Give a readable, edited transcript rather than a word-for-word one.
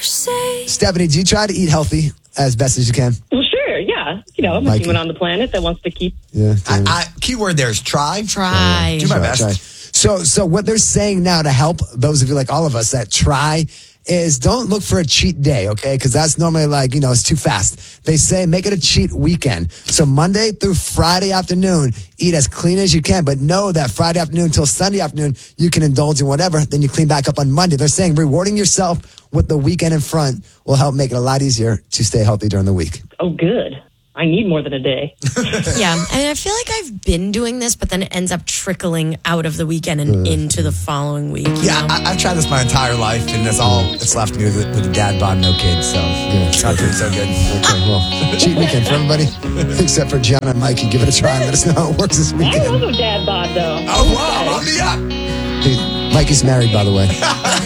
Stephanie, do you try to eat healthy as best as you can? Well, sure, yeah. I'm a human on the planet that wants to keep. Yeah. Keyword there is try. Try. Do my best. Try. So what they're saying now to help those of you like all of us that try is don't look for a cheat day, okay? Because that's normally it's too fast. They say make it a cheat weekend. So Monday through Friday afternoon, eat as clean as you can, but know that Friday afternoon till Sunday afternoon, you can indulge in whatever, then you clean back up on Monday. They're saying rewarding yourself with the weekend in front will help make it a lot easier to stay healthy during the week. Oh, good. I need more than a day. Yeah, and I feel like I've been doing this, but then it ends up trickling out of the weekend and into the following week. Yeah, I've tried this my entire life, and that's all that's left me with a dad bod, no kids. So it's not doing so good. Okay, well, cheat weekend for everybody, except for Gianna and Mikey. Give it a try and let us know how it works this I weekend. love a dad bod, though. Oh, wow, on the up. Mikey's married, by the way.